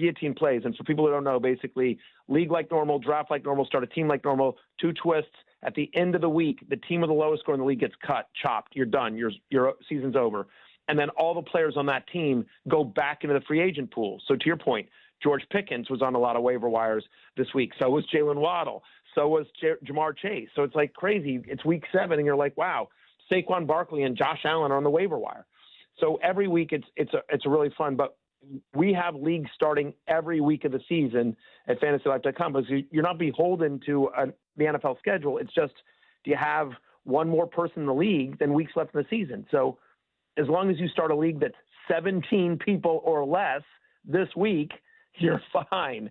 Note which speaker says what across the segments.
Speaker 1: guillotine plays. And for people who don't know, basically, league like normal, draft like normal, start a team like normal, 2 twists. At the end of the week, the team with the lowest score in the league gets cut, chopped. You're done. Your season's over. And then all the players on that team go back into the free agent pool. So to your point, George Pickens was on a lot of waiver wires this week. So was Jalen Waddle. So was Jamar Chase. So it's like crazy. It's week 7, and you're like, wow, Saquon Barkley and Josh Allen are on the waiver wire. So every week it's a really fun. But we have leagues starting every week of the season at FantasyLife.com because you're not beholden to the NFL schedule. It's just, do you have one more person in the league than weeks left in the season? So as long as you start a league that's 17 people or less this week, you're fine.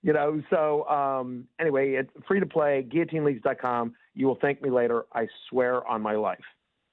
Speaker 1: So anyway, it's free to play, guillotineleagues.com. You will thank me later. I swear on my life.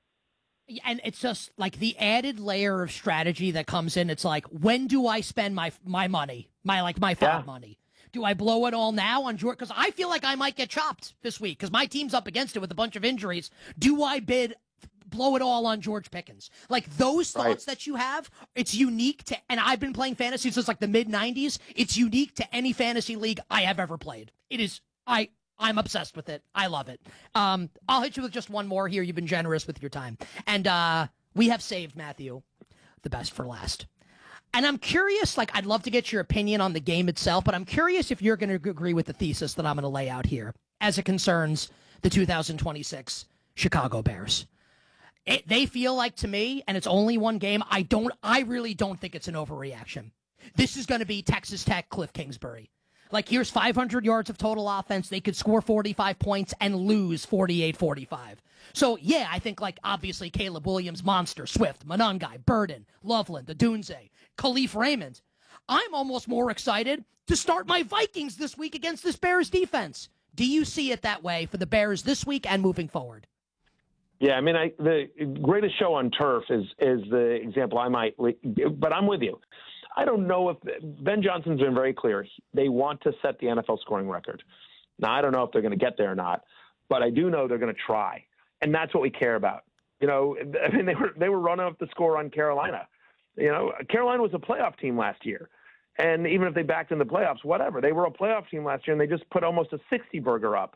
Speaker 2: And it's just like the added layer of strategy that comes in. It's like, when do I spend my money, my FAB money? Do I blow it all now on George? Because I feel like I might get chopped this week because my team's up against it with a bunch of injuries. Do I blow it all on George Pickens? Like those thoughts that you have, it's unique to, and I've been playing fantasy since like the mid-90s. It's unique to any fantasy league I have ever played. It is, I'm obsessed with it. I love it. I'll hit you with just one more here. You've been generous with your time. And we have saved, Matthew, the best for last. And I'm curious, like, I'd love to get your opinion on the game itself, but I'm curious if you're going to agree with the thesis that I'm going to lay out here as it concerns the 2026 Chicago Bears. They feel like, to me, and it's only one game, I really don't think it's an overreaction. This is going to be Texas Tech, Cliff Kingsbury. Like, here's 500 yards of total offense. They could score 45 points and lose 48-45. So, yeah, I think, like, obviously Caleb Williams, Monster, Swift, Monangai, Burden, Loveland, Adunze, Khalif Raymond. I'm almost more excited to start my Vikings this week against this Bears defense. Do you see it that way for the Bears this week and moving forward?
Speaker 1: Yeah, I mean, the greatest show on turf is the example I might, but I'm with you. I don't know if Ben Johnson's been very clear. They want to set the NFL scoring record. Now, I don't know if they're going to get there or not, but I do know they're going to try. And that's what we care about. I mean, they were running up the score on Carolina. Carolina was a playoff team last year. And even if they backed in the playoffs, whatever, they were a playoff team last year and they just put almost a 60 burger up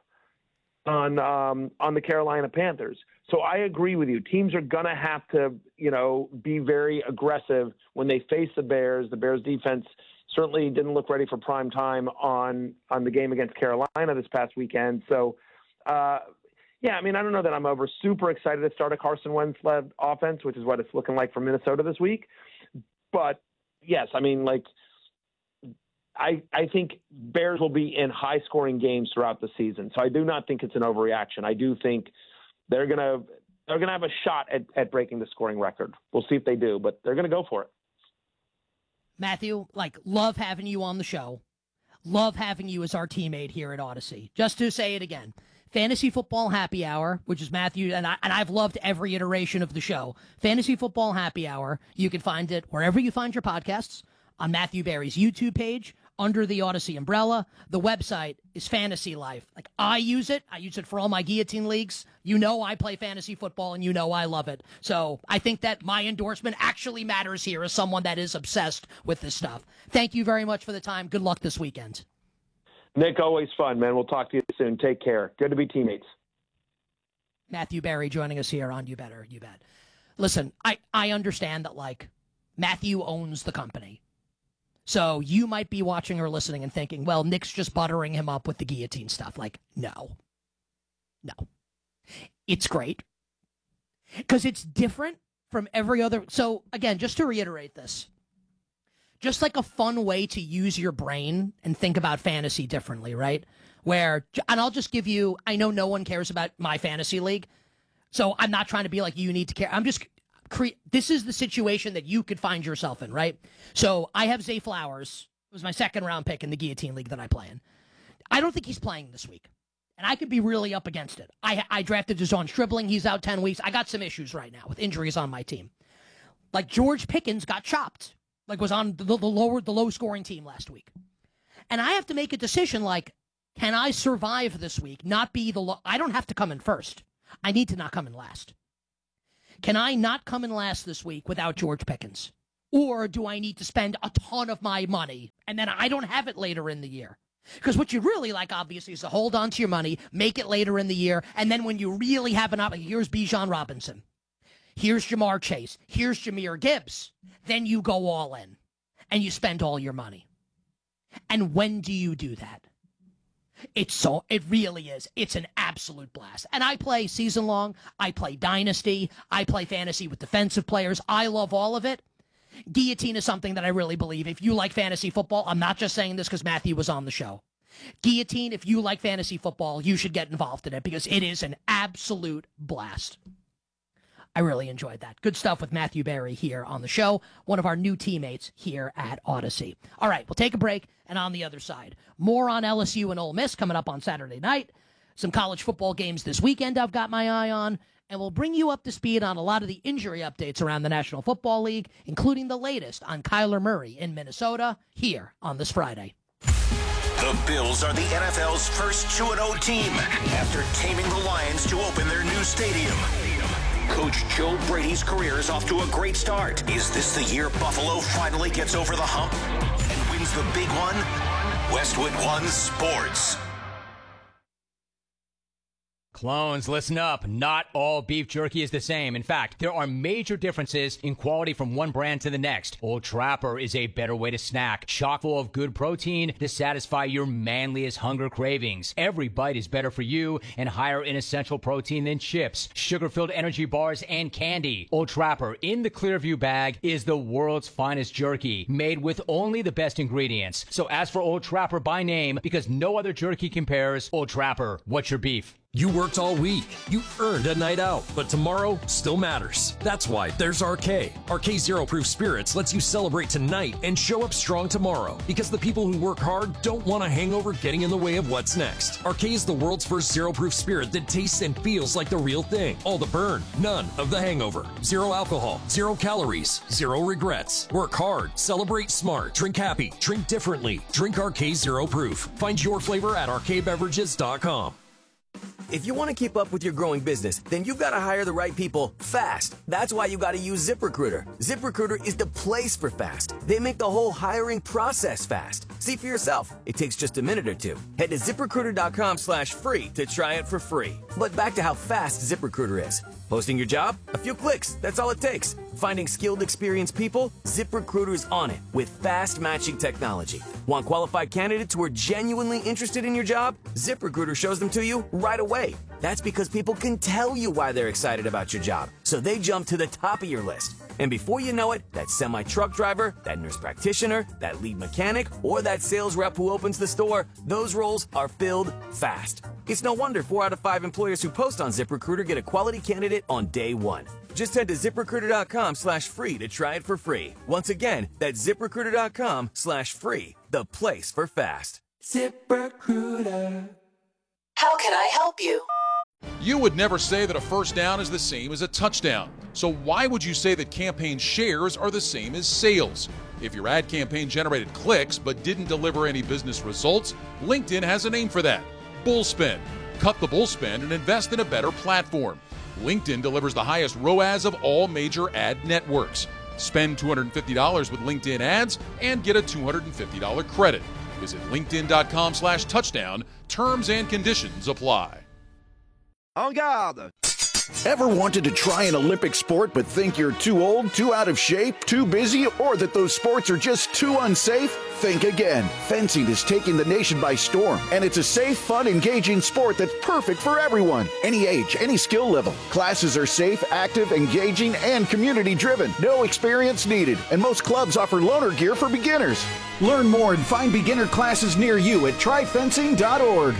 Speaker 1: on the Carolina Panthers. So I agree with you. Teams are going to have to, be very aggressive when they face the Bears. The Bears defense certainly didn't look ready for prime time on the game against Carolina this past weekend. So, yeah, I mean, I don't know that I'm super excited to start a Carson Wentz-led offense, which is what it's looking like for Minnesota this week. But yes, I mean, like, I think Bears will be in high-scoring games throughout the season. So I do not think it's an overreaction. I do think they're gonna have a shot at breaking the scoring record. We'll see if they do, but they're gonna go for it.
Speaker 2: Matthew, love having you on the show. Love having you as our teammate here at Odyssey. Just to say it again, Fantasy Football Happy Hour, which is Matthew, and I've loved every iteration of the show. Fantasy Football Happy Hour, you can find it wherever you find your podcasts, on Matthew Berry's YouTube page, under the Odyssey umbrella. The website is Fantasy Life. I use it for all my guillotine leagues. I play fantasy football and I love it. So I think that my endorsement actually matters here as someone that is obsessed with this stuff. Thank you very much for the time. Good luck this weekend.
Speaker 1: Nick, always fun, man. We'll talk to you soon. Take care. Good to be teammates.
Speaker 2: Matthew Berry joining us here on You Better, You Bet. Listen, I understand that Matthew owns the company. So you might be watching or listening and thinking, well, Nick's just buttering him up with the guillotine stuff. No. It's great. Because it's different from every other. So, again, just to reiterate this, just like a fun way to use your brain and think about fantasy differently, right? And I'll just give you, I know no one cares about my fantasy league, so I'm not trying to be like, you need to care. I'm just this is the situation that you could find yourself in, right? So I have Zay Flowers. It was my second round pick in the guillotine league that I play in. I don't think he's playing this week. And I could be really up against it. I drafted Deshaun Stribling. He's out 10 weeks. I got some issues right now with injuries on my team. George Pickens got chopped. Was on the low scoring team last week. And I have to make a decision can I survive this week? Not be I don't have to come in first. I need to not come in last. Can I not come in last this week without George Pickens? Or do I need to spend a ton of my money and then I don't have it later in the year? Because what you'd really like, obviously, is to hold on to your money, make it later in the year, and then when you really have an opportunity, here's Bijan Robinson, here's Jamar Chase, here's Jahmyr Gibbs, then you go all in and you spend all your money. And when do you do that? It really is. It's an absolute blast. And I play season long. I play Dynasty. I play fantasy with defensive players. I love all of it. Guillotine is something that I really believe. If you like fantasy football, I'm not just saying this because Matthew was on the show. Guillotine, if you like fantasy football, you should get involved in it because it is an absolute blast. I really enjoyed that. Good stuff with Matthew Berry here on the show, one of our new teammates here at Odyssey. All right, we'll take a break, and on the other side, more on LSU and Ole Miss coming up on Saturday night, some college football games this weekend I've got my eye on, and we'll bring you up to speed on a lot of the injury updates around the National Football League, including the latest on Kyler Murray in Minnesota, here on this Friday.
Speaker 3: The Bills are the NFL's first 2-0 team after taming the Lions to open their new stadium. Coach Joe Brady's career is off to a great start. Is this the year Buffalo finally gets over the hump and wins the big one? Westwood One Sports.
Speaker 4: Clones, listen up. Not all beef jerky is the same. In fact, there are major differences in quality from one brand to the next. Old Trapper is a better way to snack, chock full of good protein to satisfy your manliest hunger cravings. Every bite is better for you and higher in essential protein than chips, sugar-filled energy bars, and candy. Old Trapper in the Clearview bag is the world's finest jerky, made with only the best ingredients. So ask for Old Trapper by name because no other jerky compares. Old Trapper, what's your beef?
Speaker 5: You worked all week. You earned a night out, but tomorrow still matters. That's why there's RK. RK Zero Proof Spirits lets you celebrate tonight and show up strong tomorrow because the people who work hard don't want a hangover getting in the way of what's next. RK is the world's first zero proof spirit that tastes and feels like the real thing. All the burn, none of the hangover. Zero alcohol, 0 calories, 0 regrets. Work hard, celebrate smart, drink happy, drink differently. Drink RK Zero Proof. Find your flavor at rkbeverages.com.
Speaker 6: If you want to keep up with your growing business, then you've got to hire the right people fast. That's why you got to use ZipRecruiter. ZipRecruiter is the place for fast. They make the whole hiring process fast. See for yourself. It takes just a minute or two. Head to ZipRecruiter.com/free to try it for free. But back to how fast ZipRecruiter is. Posting your job? A few clicks. That's all it takes. Finding skilled, experienced people? ZipRecruiter's on it with fast matching technology. Want qualified candidates who are genuinely interested in your job? ZipRecruiter shows them to you right away. That's because people can tell you why they're excited about your job, so they jump to the top of your list. And before you know it, that semi-truck driver, that nurse practitioner, that lead mechanic, or that sales rep who opens the store, those roles are filled fast. It's no wonder 4 out of 5 employers who post on ZipRecruiter get a quality candidate on day one. Just head to ZipRecruiter.com/free to try it for free. Once again, that's ZipRecruiter.com/free, the place for fast.
Speaker 7: ZipRecruiter.
Speaker 8: How can I help you?
Speaker 9: You would never say that a first down is the same as a touchdown. So why would you say that campaign shares are the same as sales? If your ad campaign generated clicks but didn't deliver any business results, LinkedIn has a name for that. Bullspend. Cut the bullspend and invest in a better platform. LinkedIn delivers the highest ROAS of all major ad networks. Spend $250 with LinkedIn ads and get a $250 credit. Visit linkedin.com/touchdown. Terms and conditions apply.
Speaker 10: En garde!
Speaker 11: Ever wanted to try an Olympic sport but think you're too old, too out of shape, too busy, or that those sports are just too unsafe? Think again. Fencing is taking the nation by storm, and it's a safe, fun, engaging sport that's perfect for everyone. Any age, any skill level. Classes are safe, active, engaging, and community-driven. No experience needed, and most clubs offer loaner gear for beginners. Learn more and find beginner classes near you at tryfencing.org.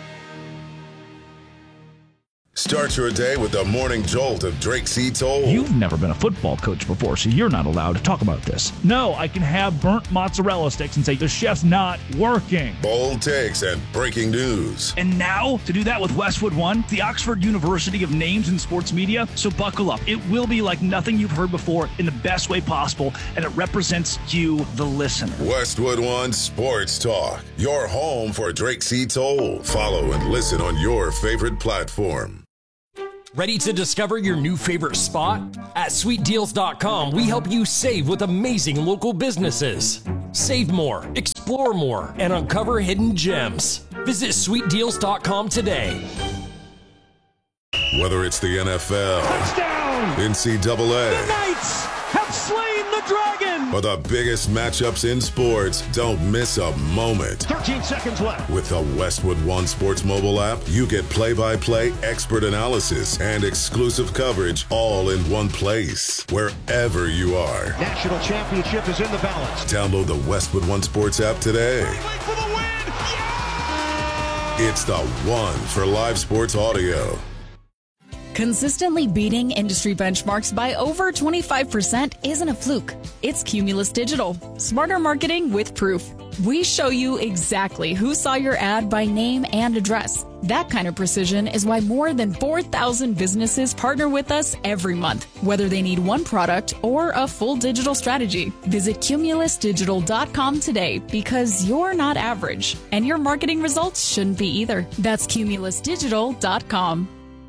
Speaker 12: Start your day with the morning jolt of Drake C. Toll.
Speaker 13: You've never been a football coach before, so you're not allowed to talk about this. No, I can have burnt mozzarella sticks and say the chef's not working.
Speaker 12: Bold takes and breaking news.
Speaker 13: And now, to do that with Westwood One, the Oxford University of Names in Sports Media, so buckle up. It will be like nothing you've heard before in the best way possible, and it represents you, the listener.
Speaker 12: Westwood One Sports Talk, your home for Drake C. Toll. Follow and listen on your favorite platform.
Speaker 5: Ready to discover your new favorite spot? At sweetdeals.com, we help you save with amazing local businesses. Save more, explore more, and uncover hidden gems. Visit sweetdeals.com today.
Speaker 12: Whether it's the NFL,
Speaker 10: Touchdown!
Speaker 12: NCAA,
Speaker 10: The Knights have slain the dragon!
Speaker 12: or the biggest matchups in sports, don't miss a moment.
Speaker 10: 13 seconds left.
Speaker 12: With the Westwood One Sports mobile app, you get play-by-play expert analysis and exclusive coverage all in one place, wherever you are.
Speaker 10: National championship is in the balance.
Speaker 12: Download the Westwood One Sports app today.
Speaker 10: For the win! Yeah!
Speaker 12: It's the one for live sports audio.
Speaker 14: Consistently beating industry benchmarks by over 25% isn't a fluke. It's Cumulus Digital. Smarter marketing with proof. We show you exactly who saw your ad by name and address. That kind of precision is why more than 4,000 businesses partner with us every month, whether they need one product or a full digital strategy. Visit cumulusdigital.com today because you're not average, and your marketing results shouldn't be either. That's cumulusdigital.com.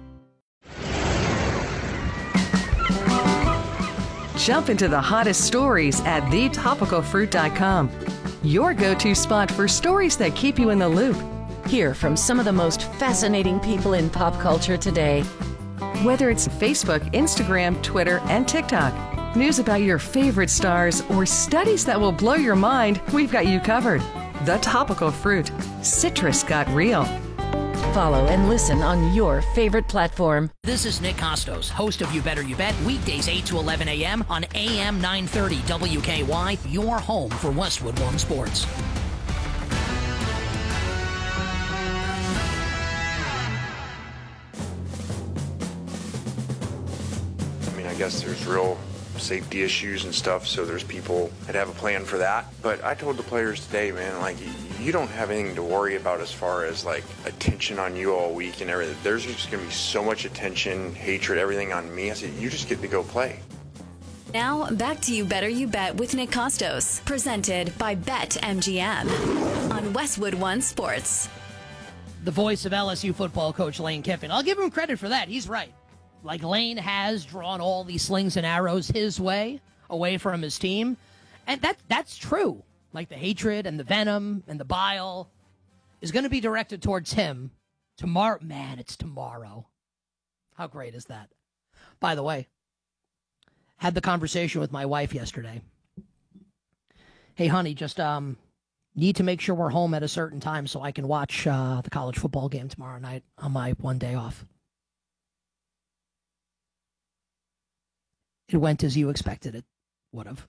Speaker 15: Jump into the hottest stories at thetopicalfruit.com. Your go-to spot for stories that keep you in the loop.
Speaker 16: Hear from some of the most fascinating people in pop culture today.
Speaker 15: Whether it's Facebook, Instagram, Twitter, and TikTok, news about your favorite stars, or studies that will blow your mind, we've got you covered. The Topical Fruit. Citrus got real.
Speaker 16: Follow and listen on your favorite platform.
Speaker 2: This is Nick Costos, host of You Better You Bet, weekdays 8 to 11 a.m. on AM 930 WKY, your home for Westwood One Sports.
Speaker 17: I mean, I guess there's real safety issues and stuff, so there's people that have a plan for that. But I told the players today, man, like, you don't have anything to worry about as far as like attention on you all week and everything. There's just gonna be so much attention, hatred, everything on me. I said, you just get to go play.
Speaker 18: Now, back to You Better You Bet with Nick Costos, presented by BetMGM on Westwood One Sports.
Speaker 2: The voice of LSU football coach Lane Kiffin. I'll give him credit for that. He's right. Like, Lane has drawn all these slings and arrows his way, away from his team. And that's true. Like, the hatred and the venom and the bile is going to be directed towards him tomorrow. Man, it's tomorrow. How great is that? By the way, had the conversation with my wife yesterday. Hey, honey, just need to make sure we're home at a certain time so I can watch the college football game tomorrow night on my one day off. It went as you expected it would have.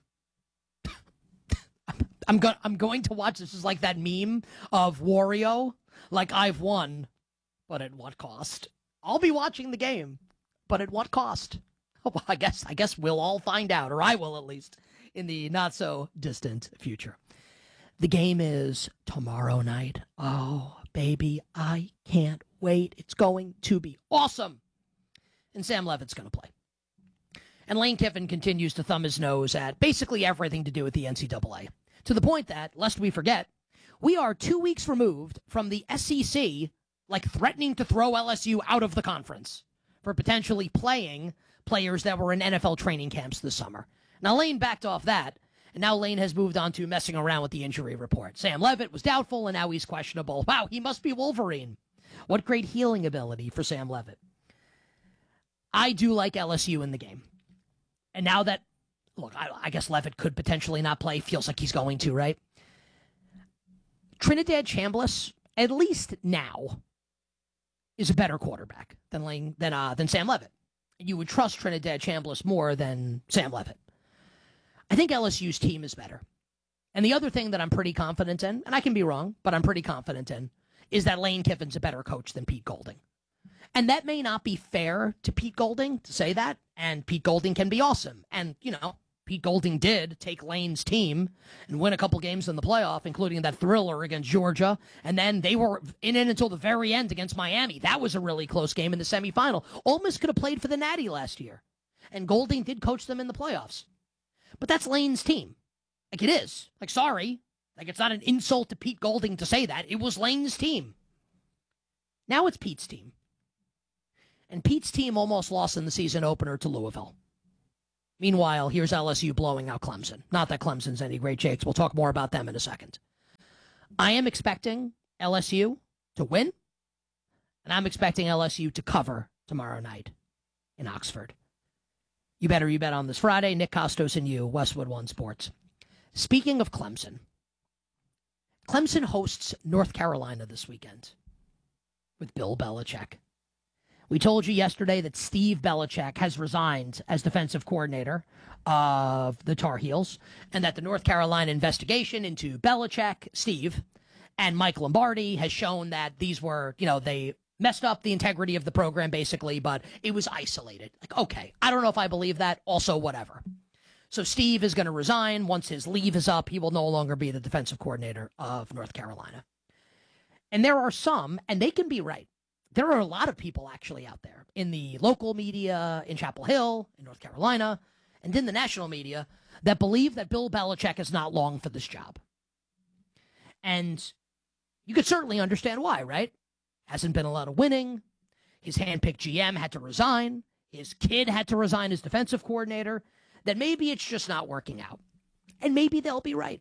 Speaker 2: I'm going to watch. This is like that meme of Wario. Like, I've won, but at what cost? I'll be watching the game, but at what cost? Well, I guess we'll all find out, or I will at least, in the not so distant future. The game is tomorrow night. Oh, baby, I can't wait. It's going to be awesome. And Sam Levitt's going to play. And Lane Kiffin continues to thumb his nose at basically everything to do with the NCAA. To the point that, lest we forget, we are 2 weeks removed from the SEC, like, threatening to throw LSU out of the conference for potentially playing players that were in NFL training camps this summer. Now, Lane backed off that, and now Lane has moved on to messing around with the injury report. Sam Levitt was doubtful, and now he's questionable. Wow, he must be Wolverine. What great healing ability for Sam Levitt. I do like LSU in the game. And now that, look, I guess Levitt could potentially not play. Feels like he's going to, right? Trinidad Chambliss, at least now, is a better quarterback than Sam Levitt. You would trust Trinidad Chambliss more than Sam Levitt. I think LSU's team is better. And the other thing that I'm pretty confident in, and I can be wrong, but I'm pretty confident in, is that Lane Kiffin's a better coach than Pete Golding. And that may not be fair to Pete Golding to say that, and Pete Golding can be awesome. And, you know, Pete Golding did take Lane's team and win a couple games in the playoff, including that thriller against Georgia. And then they were in it until the very end against Miami. That was a really close game in the semifinal. Ole Miss could have played for the Natty last year. And Golding did coach them in the playoffs. But that's Lane's team. Like, it is. Like, sorry. Like, it's not an insult to Pete Golding to say that. It was Lane's team. Now it's Pete's team. And Pete's team almost lost in the season opener to Louisville. Meanwhile, here's LSU blowing out Clemson. Not that Clemson's any great shakes. We'll talk more about them in a second. I am expecting LSU to win, and I'm expecting LSU to cover tomorrow night in Oxford. You bet on this Friday. Nick Kostos and you, Westwood One Sports. Speaking of Clemson, Clemson hosts North Carolina this weekend with Bill Belichick. We told you yesterday that Steve Belichick has resigned as defensive coordinator of the Tar Heels, and that the North Carolina investigation into Belichick, Steve, and Mike Lombardi has shown that these were, they messed up the integrity of the program, basically, but it was isolated. Like, okay, I don't know if I believe that. Also, whatever. So Steve is going to resign. Once his leave is up, he will no longer be the defensive coordinator of North Carolina. And there are some, and they can be right. There are a lot of people actually out there in the local media, in Chapel Hill, in North Carolina, and in the national media that believe that Bill Belichick is not long for this job. And you could certainly understand why, right? Hasn't been a lot of winning. His handpicked GM had to resign. His kid had to resign as defensive coordinator. That maybe it's just not working out. And maybe they'll be right.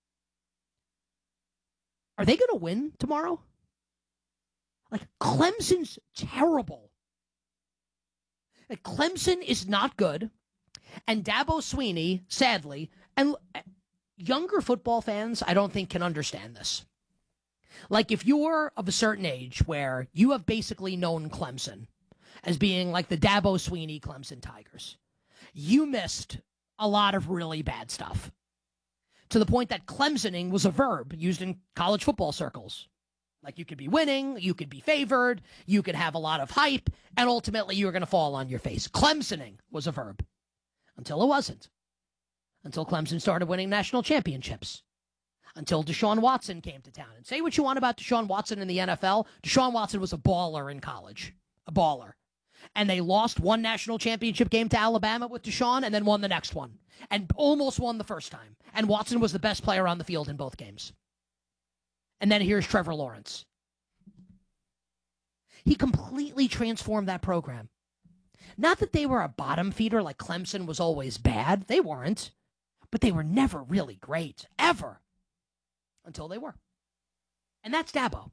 Speaker 2: Are they going to win tomorrow? Like, Clemson's terrible. Like, Clemson is not good. And Dabo Swinney, sadly, and younger football fans, I don't think can understand this. Like, if you're of a certain age where you have basically known Clemson as being like the Dabo Swinney Clemson Tigers, you missed a lot of really bad stuff. To the point that Clemsoning was a verb used in college football circles. Like, you could be winning, you could be favored, you could have a lot of hype, and ultimately you were going to fall on your face. Clemsoning was a verb. Until it wasn't. Until Clemson started winning national championships. Until Deshaun Watson came to town. And say what you want about Deshaun Watson in the NFL, Deshaun Watson was a baller in college. A baller. And they lost one national championship game to Alabama with Deshaun and then won the next one. And almost won the first time. And Watson was the best player on the field in both games. And then here's Trevor Lawrence. He completely transformed that program. Not that they were a bottom feeder like Clemson was always bad. They weren't. But they were never really great. Ever. Until they were. And that's Dabo.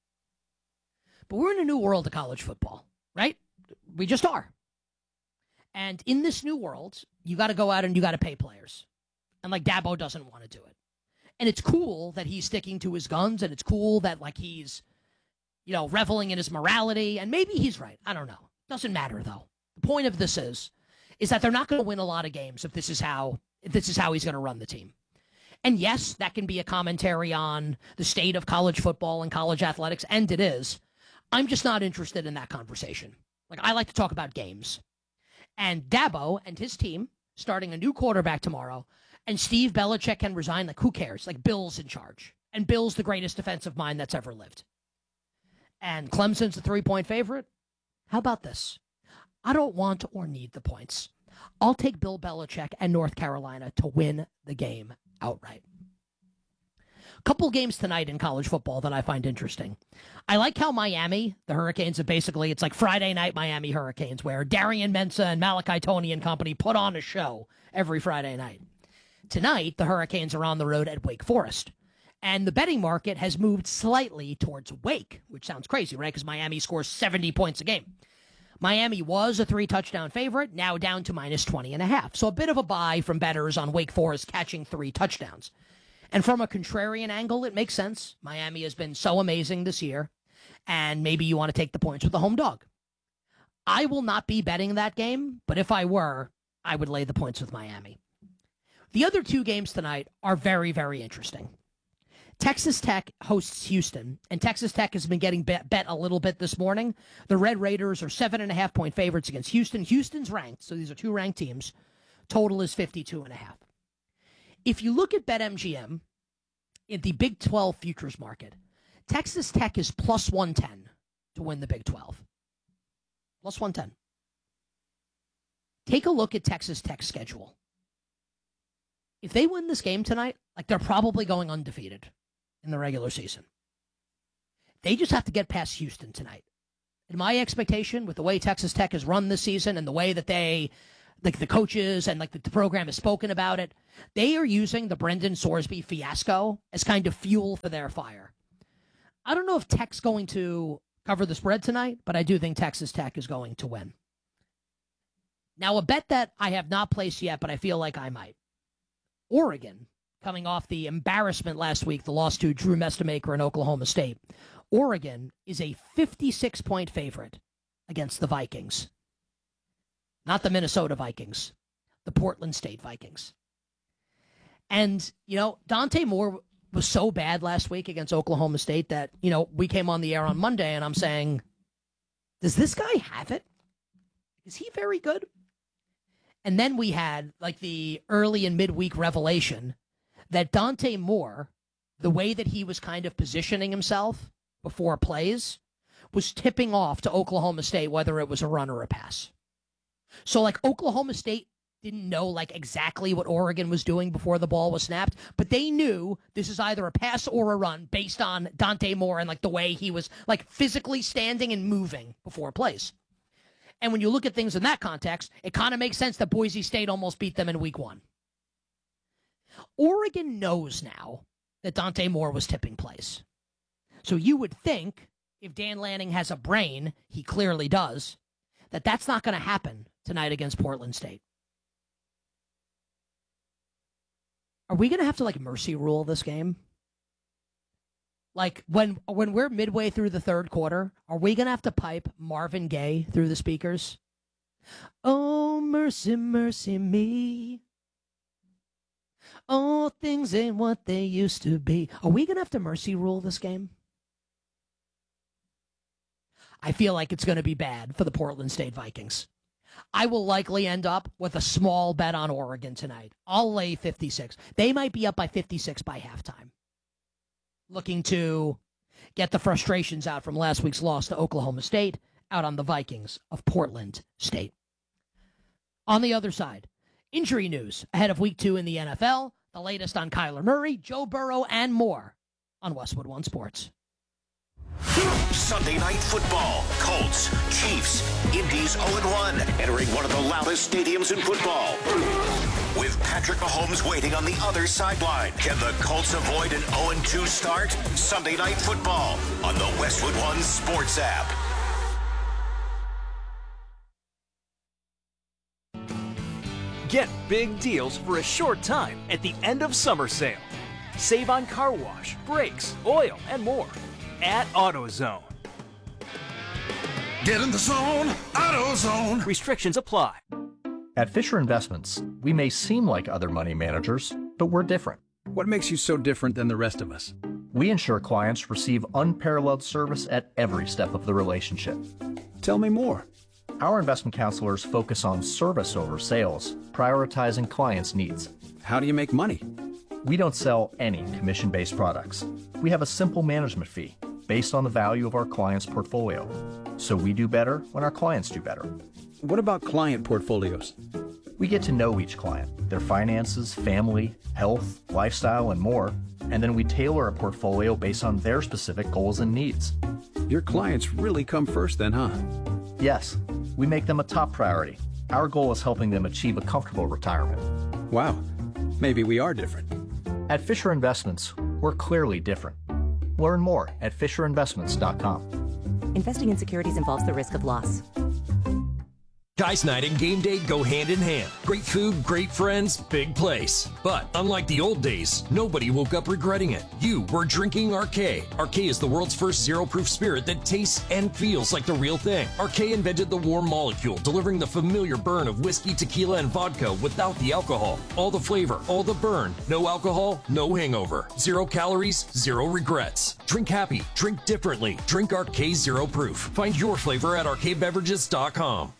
Speaker 2: But we're in a new world of college football, right? We just are. And in this new world, you got to go out and you got to pay players. And like Dabo doesn't want to do it. And it's cool that he's sticking to his guns, and it's cool that like he's, reveling in his morality. And maybe he's right. I don't know. Doesn't matter though. The point of this is that they're not going to win a lot of games if this is how he's going to run the team. And yes, that can be a commentary on the state of college football and college athletics, and it is. I'm just not interested in that conversation. Like, I like to talk about games. And Dabo and his team starting a new quarterback tomorrow, and Steve Belichick can resign. Like, who cares? Like, Bill's in charge. And Bill's the greatest defensive mind that's ever lived. And Clemson's a 3-point favorite. How about this? I don't want or need the points. I'll take Bill Belichick and North Carolina to win the game outright. A couple games tonight in college football that I find interesting. I like how Miami, the Hurricanes, are basically, it's like Friday night Miami Hurricanes, where Darian Mensah and Malachi Toney and company put on a show every Friday night. Tonight, the Hurricanes are on the road at Wake Forest. And the betting market has moved slightly towards Wake, which sounds crazy, right? Because Miami scores 70 points a game. Miami was a 3-touchdown favorite, now down to minus 20.5. So a bit of a buy from bettors on Wake Forest catching 3 touchdowns. And from a contrarian angle, it makes sense. Miami has been so amazing this year, and maybe you want to take the points with the home dog. I will not be betting that game, but if I were, I would lay the points with Miami. The other 2 games tonight are very, very interesting. Texas Tech hosts Houston, and Texas Tech has been getting bet a little bit this morning. The Red Raiders are 7.5-point favorites against Houston. Houston's ranked, so these are 2 ranked teams. Total is 52.5. If you look at BetMGM in the Big 12 futures market, Texas Tech is plus 110 to win the Big 12. Plus 110. Take a look at Texas Tech's schedule. If they win this game tonight, like, they're probably going undefeated in the regular season. They just have to get past Houston tonight. in my expectation, with the way Texas Tech has run this season and the way that they, like the coaches and like the program has spoken about it, they are using the Brendan Sorsby fiasco as kind of fuel for their fire. I don't know if Tech's going to cover the spread tonight, but I do think Texas Tech is going to win. Now, a bet that I have not placed yet, but I feel like I might. Oregon, coming off the embarrassment last week, the loss to Drew Mestamaker in Oklahoma State. Oregon is a 56-point favorite against the Vikings. Not the Minnesota Vikings, the Portland State Vikings. And, you know, Dante Moore was so bad last week against Oklahoma State that, you know, we came on the air on Monday and I'm saying, does this guy have it? Is he very good? And then we had like the early and midweek revelation that Dante Moore, the way that he was kind of positioning himself before plays, was tipping off to Oklahoma State whether it was a run or a pass. So like Oklahoma State didn't know like exactly what Oregon was doing before the ball was snapped, but they knew this is either a pass or a run based on Dante Moore and like the way he was like physically standing and moving before plays. And when you look at things in that context, it kind of makes sense that Boise State almost beat them in week 1. Oregon knows now that Dante Moore was tipping plays. So you would think if Dan Lanning has a brain, he clearly does, that that's not going to happen tonight against Portland State. Are we going to have to, like, mercy rule this game? Like, when we're midway through the third quarter, are we going to have to pipe Marvin Gaye through the speakers? Oh, mercy, mercy me. All things ain't what they used to be. Are we going to have to mercy rule this game? I feel like it's going to be bad for the Portland State Vikings. I will likely end up with a small bet on Oregon tonight. I'll lay 56. They might be up by 56 by halftime. Looking to get the frustrations out from last week's loss to Oklahoma State out on the Vikings of Portland State. On the other side, injury news ahead of week 2 in the NFL, the latest on Kyler Murray, Joe Burrow, and more on Westwood One Sports.
Speaker 3: Sunday Night Football. Colts, Chiefs, Indy's 0-1, entering one of the loudest stadiums in football. With Patrick Mahomes waiting on the other sideline, can the Colts avoid an 0-2 start? Sunday Night Football on the Westwood One Sports app.
Speaker 19: Get big deals for a short time at the end of summer sale. Save on car wash, brakes, oil, and more at AutoZone.
Speaker 10: Get in the zone, AutoZone.
Speaker 19: Restrictions apply.
Speaker 20: At Fisher Investments, we may seem like other money managers, but we're different.
Speaker 21: What makes you so different than the rest of us?
Speaker 20: We ensure clients receive unparalleled service at every step of the relationship.
Speaker 21: Tell me more.
Speaker 20: Our investment counselors focus on service over sales, prioritizing clients' needs.
Speaker 21: How do you make money?
Speaker 20: We don't sell any commission-based products. We have a simple management fee based on the value of our client's portfolio. So we do better when our clients do better.
Speaker 21: What about client portfolios?
Speaker 20: We get to know each client, their finances, family, health, lifestyle, and more, and then we tailor a portfolio based on their specific goals and needs.
Speaker 21: Your clients really come first then, huh?
Speaker 20: Yes, we make them a top priority. Our goal is helping them achieve a comfortable retirement.
Speaker 21: Wow, maybe we are different.
Speaker 20: At Fisher Investments, we're clearly different. Learn more at FisherInvestments.com.
Speaker 22: Investing in securities involves the risk of loss.
Speaker 5: Guys Night and game day go hand in hand. Great food, great friends, big place. But unlike the old days, nobody woke up regretting it. You were drinking Arqué. Arqué is the world's first zero-proof spirit that tastes and feels like the real thing. Arqué invented the warm molecule, delivering the familiar burn of whiskey, tequila, and vodka without the alcohol. All the flavor, all the burn. No alcohol, no hangover. 0 calories, 0 regrets. Drink happy, drink differently. Drink Arqué Zero Proof. Find your flavor at arcadebeverages.com.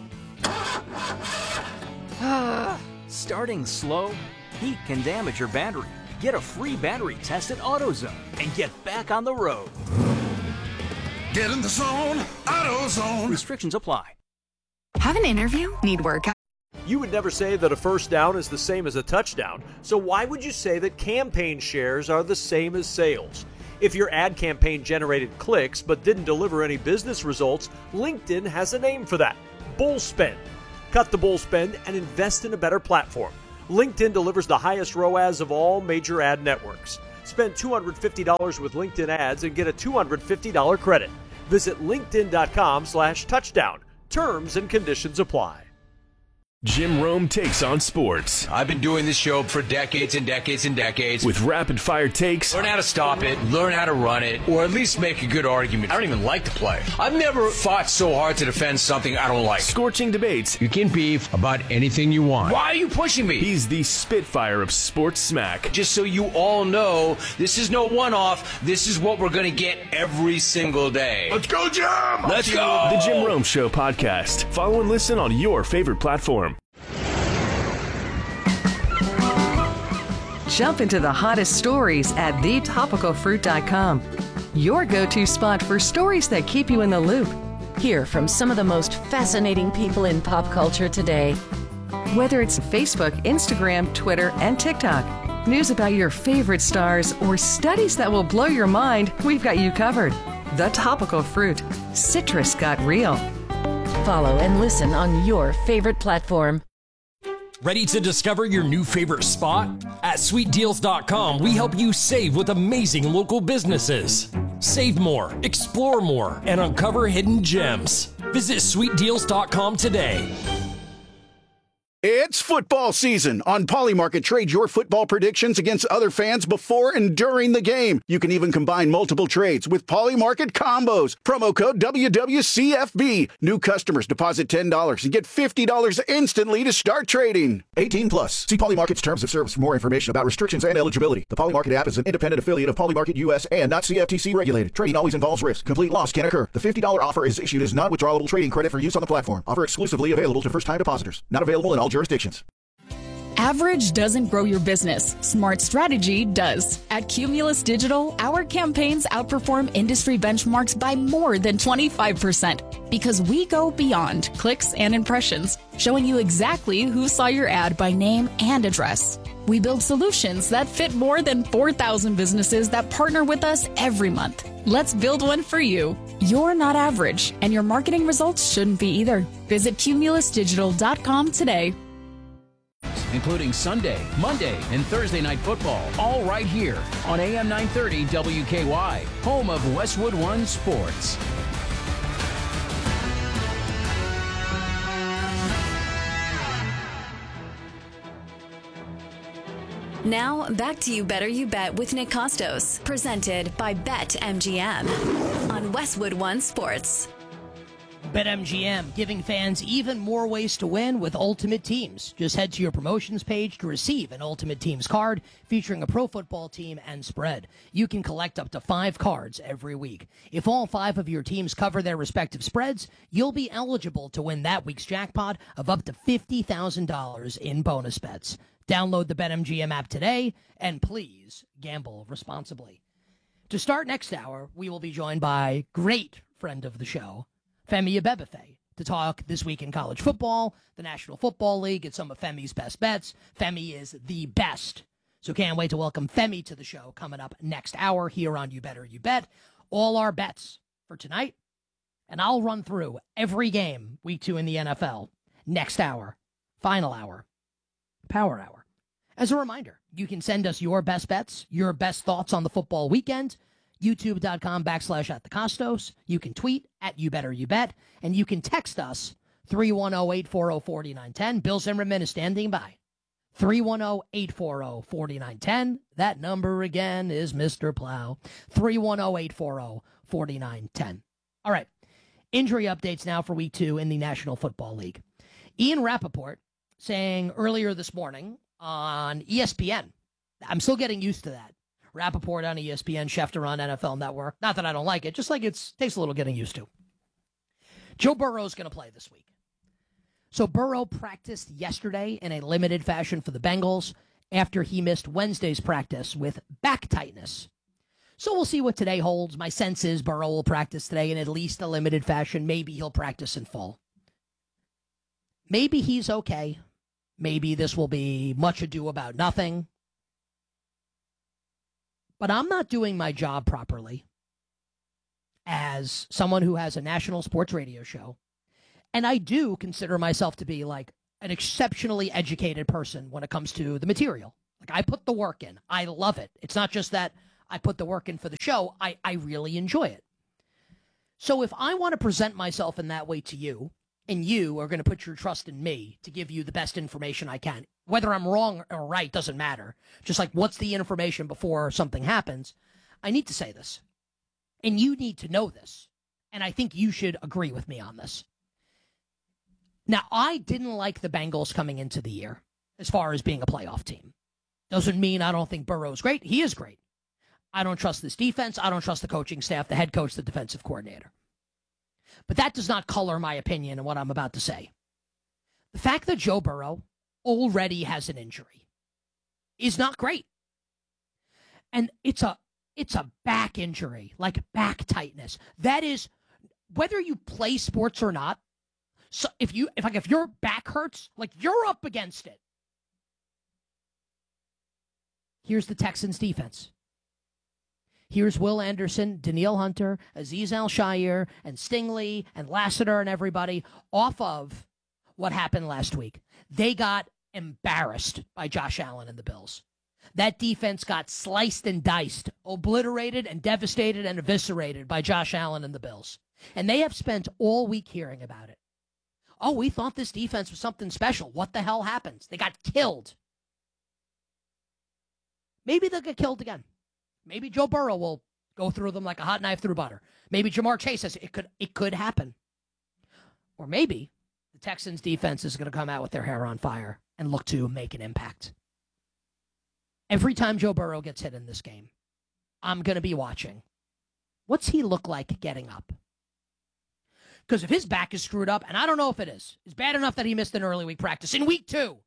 Speaker 19: Starting slow? Heat can damage your battery. Get a free battery test at AutoZone and get back on the road.
Speaker 10: Get in the zone, AutoZone.
Speaker 19: Restrictions apply.
Speaker 23: Have an interview? Need work?
Speaker 24: You would never say that a first down is the same as a touchdown, so why would you say that campaign shares are the same as sales? If your ad campaign generated clicks but didn't deliver any business results, LinkedIn has a name for that: bull spend. Cut the bull spend and invest in a better platform. LinkedIn delivers the highest ROAS of all major ad networks. Spend $250 with LinkedIn ads and get a $250 credit. Visit linkedin.com/touchdown. Terms and conditions apply.
Speaker 1: Jim Rome takes on sports.
Speaker 4: I've been doing this show for decades and decades and decades.
Speaker 1: With rapid-fire takes.
Speaker 4: Learn how to stop it, learn how to run it, or at least make a good argument. I don't even like to play. I've never fought so hard to defend something I don't like.
Speaker 1: Scorching debates.
Speaker 4: You can beef about anything you want. Why are you pushing me?
Speaker 1: He's the Spitfire of sports smack.
Speaker 4: Just so you all know, this is no one-off. This is what we're going to get every single day.
Speaker 10: Let's go, Jim!
Speaker 4: Let's go!
Speaker 1: The Jim Rome Show podcast. Follow and listen on your favorite platform.
Speaker 15: Jump into the hottest stories at thetopicalfruit.com. Your go-to spot for stories that keep you in the loop.
Speaker 16: Hear from some of the most fascinating people in pop culture today.
Speaker 15: Whether it's Facebook, Instagram, Twitter, and TikTok, news about your favorite stars, or studies that will blow your mind, we've got you covered. The Topical Fruit. Citrus got real.
Speaker 16: Follow and listen on your favorite platform.
Speaker 5: Ready to discover your new favorite spot? At sweetdeals.com, we help you save with amazing local businesses. Save more, explore more, and uncover hidden gems. Visit sweetdeals.com today.
Speaker 11: It's football season. On Polymarket, trade your football predictions against other fans before and during the game. You can even combine multiple trades with Polymarket combos. Promo code WWCFB. New customers deposit $10 and get $50 instantly to start trading. 18 plus. See Polymarket's terms of service for more information about restrictions and eligibility. The Polymarket app is an independent affiliate of Polymarket US and not CFTC regulated. Trading always involves risk. Complete loss can occur. The $50 offer is issued as non-withdrawable trading credit for use on the platform. Offer exclusively available to first-time depositors. Not available in all jurisdictions.
Speaker 14: Average doesn't grow your business. Smart strategy does. At Cumulus Digital, our campaigns outperform industry benchmarks by more than 25% because we go beyond clicks and impressions, showing you exactly who saw your ad by name and address. We build solutions that fit more than 4,000 businesses that partner with us every month. Let's build one for you. You're not average, and your marketing results shouldn't be either. Visit cumulusdigital.com today.
Speaker 6: Including Sunday, Monday, and Thursday night football, all right here on AM 930 WKY, home of Westwood One Sports.
Speaker 18: Now, back to You Better You Bet with Nick Costos, presented by BetMGM on Westwood One Sports.
Speaker 2: BetMGM, giving fans even more ways to win with Ultimate Teams. Just head to your promotions page to receive an Ultimate Teams card featuring a pro football team and spread. You can collect up to 5 cards every week. If all 5 of your teams cover their respective spreads, you'll be eligible to win that week's jackpot of up to $50,000 in bonus bets. Download the BetMGM app today, and please gamble responsibly. To start next hour, we will be joined by great friend of the show, Femi Abebefe, to talk this week in college football, the National Football League, and some of Femi's best bets. Femi is the best. So can't wait to welcome Femi to the show coming up next hour here on You Better You Bet. All our bets for tonight, and I'll run through every game, week 2 in the NFL, next hour, final hour, power hour. As a reminder, you can send us your best bets, your best thoughts on the football weekend, youtube.com/@thecostos. You can tweet at YouBetterYouBet, and you can text us 310-840-4910. Bill Zimmerman is standing by. 310-840-4910. That number again is Mr. Plow. 310-840-4910. All right. Injury updates now for week 2 in the National Football League. Ian Rappaport saying earlier this morning on ESPN, I'm still getting used to that. Rappaport on ESPN, Schefter on NFL Network. Not that I don't like it, just like it takes a little getting used to. Joe Burrow's going to play this week. So Burrow practiced yesterday in a limited fashion for the Bengals after he missed Wednesday's practice with back tightness. So we'll see what today holds. My sense is Burrow will practice today in at least a limited fashion. Maybe he'll practice in full. Maybe he's okay. Maybe this will be much ado about nothing. but I'm not doing my job properly as someone who has a national sports radio show. And I do consider myself to be like an exceptionally educated person when it comes to the material. Like, I put the work in. I love it. It's not just that I put the work in for the show. I really enjoy it. So if I want to present myself in that way to you, and you are going to put your trust in me to give you the best information I can, whether I'm wrong or right doesn't matter. Just like, what's the information before something happens? I need to say this. And you need to know this. And I think you should agree with me on this. Now, I didn't like the Bengals coming into the year as far as being a playoff team. Doesn't mean I don't think Burrow's great. He is great. I don't trust this defense. I don't trust the coaching staff, the head coach, the defensive coordinator. But that does not color my opinion on what I'm about to say. The fact that Joe Burrow already has an injury is not great. And it's a back injury, like back tightness. That is, whether you play sports or not, so if your back hurts, like, you're up against it. Here's the Texans defense. Here's Will Anderson, Danielle Hunter, Azeez Al-Shaair, and Stingley, and Lassiter, and everybody off of what happened last week. They got embarrassed by Josh Allen and the Bills. That defense got sliced and diced, obliterated and devastated and eviscerated by Josh Allen and the Bills. And they have spent all week hearing about it. Oh, we thought this defense was something special. What the hell happens? They got killed. Maybe they'll get killed again. Maybe Joe Burrow will go through them like a hot knife through butter. Maybe Jamar Chase says it could happen. Or maybe the Texans defense is going to come out with their hair on fire and look to make an impact. Every time Joe Burrow gets hit in this game, I'm going to be watching. What's he look like getting up? Because if his back is screwed up, and I don't know if it is, it's bad enough that he missed an early week practice in week 2.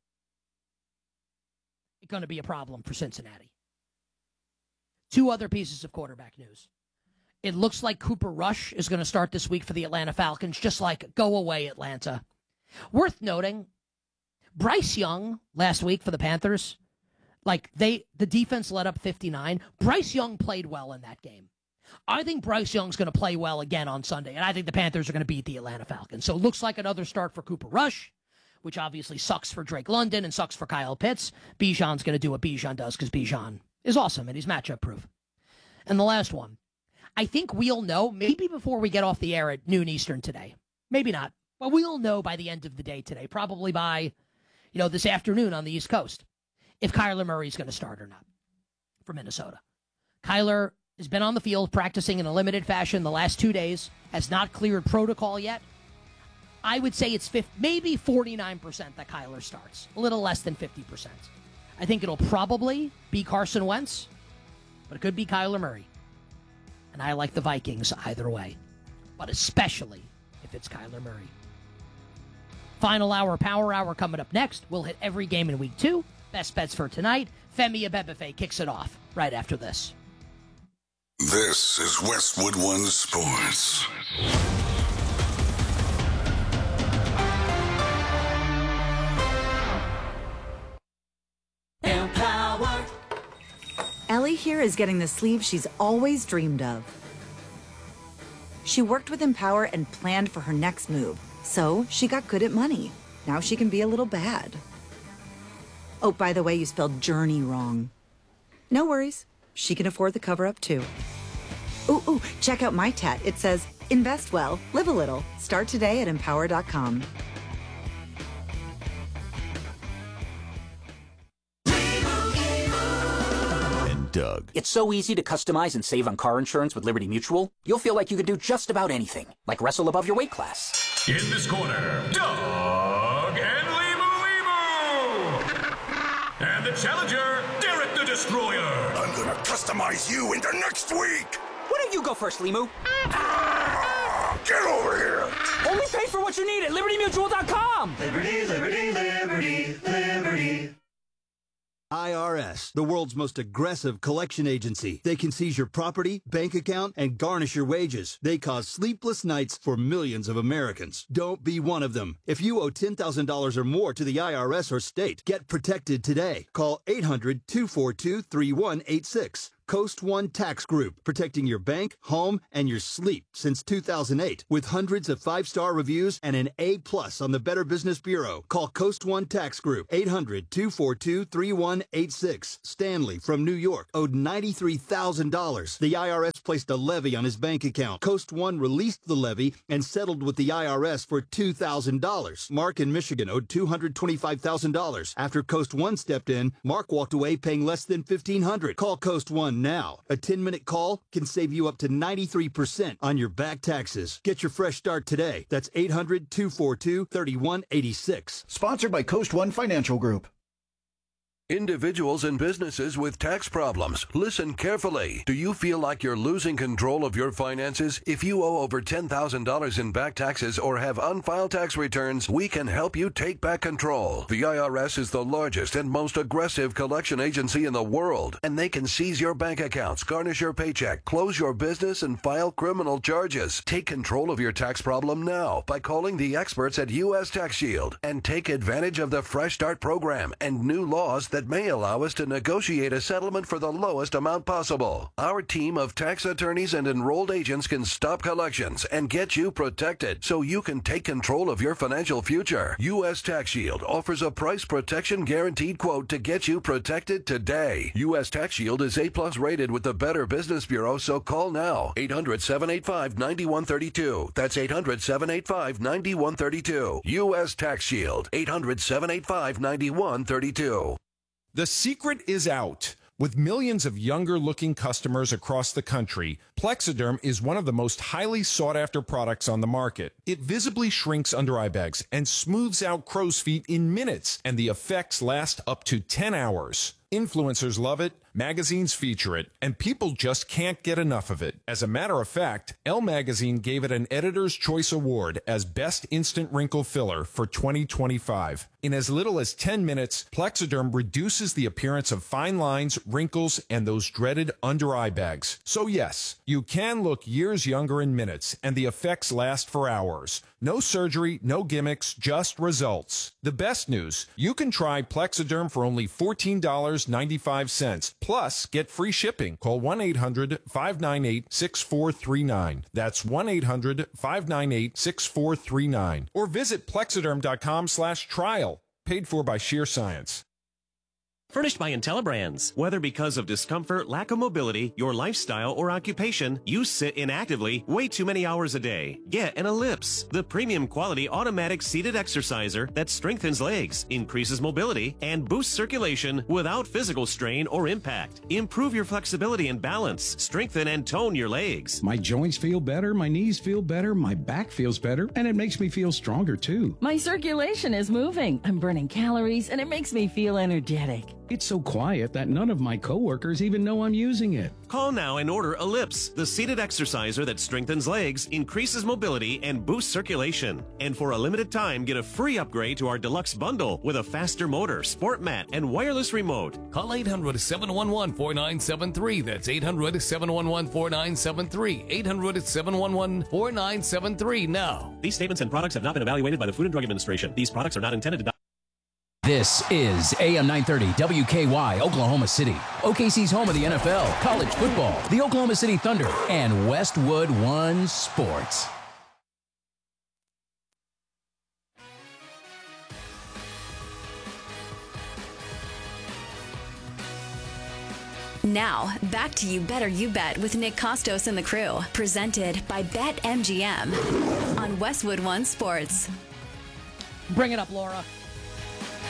Speaker 2: It's going to be a problem for Cincinnati. 2 other pieces of quarterback news. It looks like Cooper Rush is going to start this week for the Atlanta Falcons, just like, go away, Atlanta. Worth noting, Bryce Young last week for the Panthers, the defense let up 59. Bryce Young played well in that game. I think Bryce Young's going to play well again on Sunday, and I think the Panthers are going to beat the Atlanta Falcons. So it looks like another start for Cooper Rush, which obviously sucks for Drake London and sucks for Kyle Pitts. Bijan's going to do what Bijan does because Bijan is awesome and he's matchup proof. And the last one, I think we'll know maybe before we get off the air at noon Eastern today. Maybe not, but we'll know by the end of the day today, probably by, this afternoon on the East Coast, if Kyler Murray is going to start or not for Minnesota. Kyler has been on the field practicing in a limited fashion the last 2 days, has not cleared protocol yet. I would say it's maybe 49% that Kyler starts, a little less than 50%. I think it'll probably be Carson Wentz, but it could be Kyler Murray. And I like the Vikings either way, but especially if it's Kyler Murray. Final hour, Power Hour coming up next. We'll hit every game in week 2. Best bets for tonight. Femi Abebefe kicks it off right after this.
Speaker 12: This is Westwood One Sports.
Speaker 7: Empower. Ellie here is getting the sleeve she's always dreamed of. She worked with Empower and planned for her next move, so she got good at money. Now she can be a little bad. Oh, by the way, you spelled journey wrong. No worries. She can afford the cover-up, too. Ooh, check out my tat. It says, invest well, live a little. Start today at empower.com.
Speaker 8: And Doug. It's so easy to customize and save on car insurance with Liberty Mutual. You'll feel like you can do just about anything, like wrestle above your weight class.
Speaker 3: In this corner, Doug and And the challenger, Derek the Destroyer.
Speaker 10: I'm gonna customize you into next week.
Speaker 8: Why don't you go first, Limu?
Speaker 10: Get over here.
Speaker 8: Only pay for what you need at LibertyMutual.com.
Speaker 10: Liberty, liberty, liberty, liberty.
Speaker 9: IRS, the world's most aggressive collection agency. They can seize your property, bank account, and garnish your wages. They cause sleepless nights for millions of Americans. Don't be one of them. If you owe $10,000 or more to the IRS or state, get protected today. Call 800-242-3186. Coast One Tax Group, protecting your bank, home, and your sleep since 2008 with hundreds of 5-star reviews and an A+ on the Better Business Bureau. Call Coast One Tax Group, 800-242-3186. Stanley from New York owed $93,000. The IRS placed a levy on his bank account. Coast One released the levy and settled with the IRS for $2,000. Mark in Michigan owed $225,000. After Coast One stepped in, Mark walked away paying less than $1,500. Call Coast One now. A 10-minute call can save you up to 93% on your back taxes. Get your fresh start today. That's 800-242-3186.
Speaker 11: Sponsored by Coast One Financial Group.
Speaker 13: Individuals and businesses with tax problems, listen carefully. Do you feel like you're losing control of your finances? If you owe over $10,000 in back taxes or have unfiled tax returns, we can help you take back control. The IRS is the largest and most aggressive collection agency in the world, and they can seize your bank accounts, garnish your paycheck, close your business, and file criminal charges. Take control of your tax problem now by calling the experts at U.S. Tax Shield and take advantage of the Fresh Start program and new laws that may allow us to negotiate a settlement for the lowest amount possible. Our team of tax attorneys and enrolled agents can stop collections and get you protected so you can take control of your financial future. U.S. Tax Shield offers a price protection guaranteed quote to get you protected today. U.S. Tax Shield is A+ rated with the Better Business Bureau, so call now. 800-785-9132. That's 800-785-9132. U.S. Tax Shield. 800-785-9132.
Speaker 17: The secret is out. With millions of younger-looking customers across the country, Plexiderm is one of the most highly sought-after products on the market. It visibly shrinks under-eye bags and smooths out crow's feet in minutes, and the effects last up to 10 hours. Influencers love it, magazines feature it, and people just can't get enough of it. As a matter of fact, Elle Magazine gave it an Editor's Choice Award as Best Instant Wrinkle Filler for 2025. In as little as 10 minutes, Plexiderm reduces the appearance of fine lines, wrinkles, and those dreaded under-eye bags. So yes, you can look years younger in minutes, and the effects last for hours. No surgery, no gimmicks, just results. The best news, you can try Plexiderm for only $14.95. Plus, get free shipping. Call 1-800-598-6439. That's 1-800-598-6439. Or visit Plexiderm.com/trial. Paid for by Sheer Science.
Speaker 20: Furnished by IntelliBrands. Whether because of discomfort, lack of mobility, your lifestyle, or occupation, you sit inactively way too many hours a day. Get an Ellipse, the premium quality automatic seated exerciser that strengthens legs, increases mobility, and boosts circulation without physical strain or impact. Improve your flexibility and balance, strengthen and tone your legs.
Speaker 21: My joints feel better, my knees feel better, my back feels better, and it makes me feel stronger too.
Speaker 16: My circulation is moving. I'm burning calories, and it makes me feel energetic.
Speaker 21: It's so quiet that none of my coworkers even know I'm using it.
Speaker 20: Call now and order Ellipse, the seated exerciser that strengthens legs, increases mobility, and boosts circulation. And for a limited time, get a free upgrade to our deluxe bundle with a faster motor, sport mat, and wireless remote.
Speaker 25: Call 800-711-4973. That's 800-711-4973. 800-711-4973 now.
Speaker 20: These statements and products have not been evaluated by the Food and Drug Administration. These products are not intended to...
Speaker 6: This is AM 930 WKY, Oklahoma City. OKC's home of the NFL, college football, the Oklahoma City Thunder, and Westwood One Sports.
Speaker 18: Now, back to You Better You Bet with Nick Costos and the crew. Presented by BetMGM on Westwood One Sports.
Speaker 2: Bring it up, Laura.